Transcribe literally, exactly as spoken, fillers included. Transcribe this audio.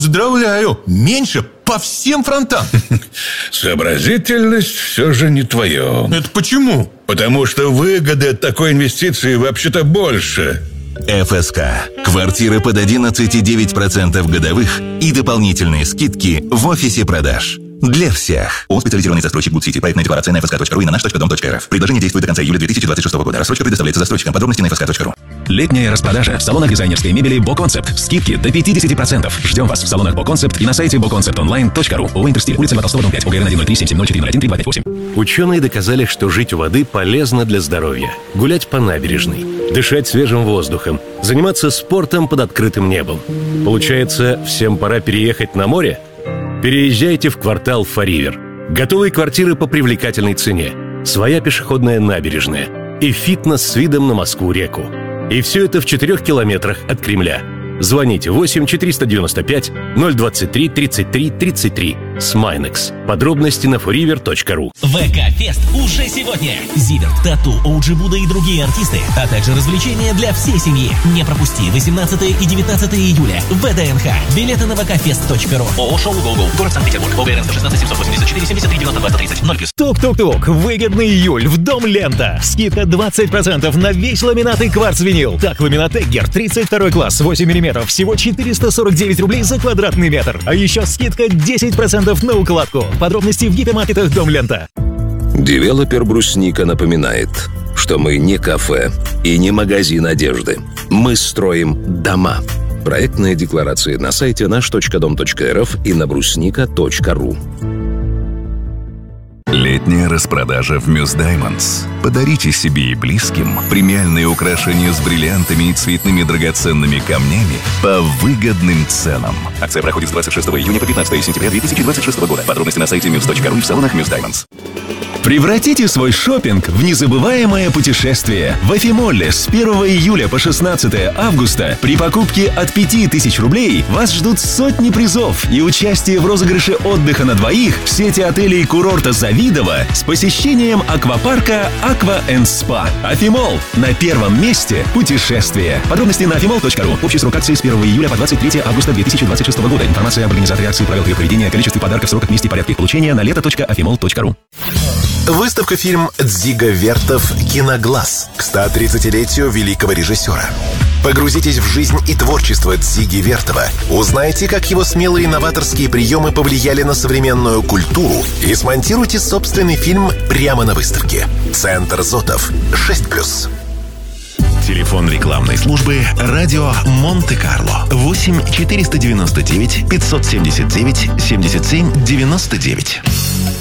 Поздравляю! Меньше по всем фронтам. Сообразительность все же не твое. Это почему? Потому что выгоды от такой инвестиции вообще-то больше. эф эс ка. Квартиры под одиннадцать целых девять десятых процента годовых и дополнительные скидки в офисе продаж. Для всех. ООО «Специализированный застройщик Good City». Проектная декларация на эф эс ка точка ру и на наш точка дом точка эр эф. Предложение действует до конца июля две тысячи двадцать шестого года. Рассрочка предоставляется застройщикам. Подробности на эф эс ка точка ру. Летняя распродажа в салонах дизайнерской мебели Боконцепт. Скидки до пятьдесят процентов. Ждем вас в салонах Боконцепт и на сайте боконцепт онлайн точка ру. ООО «Интерстиль». Улица Льва Толстого, дом пять. ОГРН один ноль три семь семь ноль четыре ноль один три два пять восемь. Ученые доказали, что жить у воды полезно для здоровья. Гулять по набережной, дышать свежим воздухом, заниматься спортом под открытым небом. Получается, всем пора переехать на море? Переезжайте в квартал Фаривер. Готовые квартиры по привлекательной цене, своя пешеходная набережная и фитнес с видом на Москву-реку. И все это в четырех километрах от Кремля. Звоните восемь четыреста девяносто пять ноль двадцать три тридцать три тридцать три. Смайнекс. Подробности на форивер точка ру. ВК-фест уже сегодня. Зиверт, Тату, Оуджи Буда и другие артисты, а также развлечения для всей семьи. Не пропусти восемнадцатого и девятнадцатого июля. ВДНХ. Билеты на вкфест точка ру. ООО «Шоу Гоу-Гоу». Город Санкт-Петербург. ОГРН сто шестнадцать семьсот восемьдесят четыре семьдесят три девяносто два тридцать. ноль плюс. Тук-тук-тук. Выгодный июль в Дом Лента. Скидка двадцать процентов на весь ламинат и кварц-винил. Так, ламинат Эггер тридцать второй класс, восемь миллиметров. Всего четыреста сорок девять рублей за квадратный метр. А еще скидка десять процентов на укладку. Подробности в гипермаркетах Дом Лента. Девелопер «Брусника» напоминает, что мы не кафе и не магазин одежды. Мы строим дома. Проектная декларация на сайте наш точка дом точка эр эф и на брусника точка ру. Летняя распродажа в Мюс Даймондс. Подарите себе и близким премиальные украшения с бриллиантами и цветными драгоценными камнями по выгодным ценам. Акция проходит с двадцать шестого июня по пятнадцатого сентября две тысячи двадцать шестого года. Подробности на сайте мюс точка ру и в салонах Мюс Даймондс. Превратите свой шопинг в незабываемое путешествие. В Афимолле с первого июля по шестнадцатого августа при покупке от пяти тысяч рублей вас ждут сотни призов и участие в розыгрыше отдыха на двоих в сети отелей курорта Завидово с посещением аквапарка Aqua энд Spa. Афимолл. На первом месте путешествие. Подробности на афимолл точка ру. Общий срок акции с первого июля по двадцать третьего августа две тысячи двадцать шестого года. Информация об организаторе акции, правилах ее проведения, количестве подарков, сроках, месте и порядке их получения на лето точка афимолл точка ру. Выставка фильм Дзига Вертов «Киноглаз» к сто тридцатилетию великого режиссера. Погрузитесь в жизнь и творчество Дзиги Вертова. Узнайте, как его смелые новаторские приемы повлияли на современную культуру, и смонтируйте собственный фильм прямо на выставке. Центр Зотов. шесть плюс. Телефон рекламной службы «Радио Монте-Карло». восемь четыреста девяносто девять пятьсот семьдесят девять семьдесят семь девяносто девять.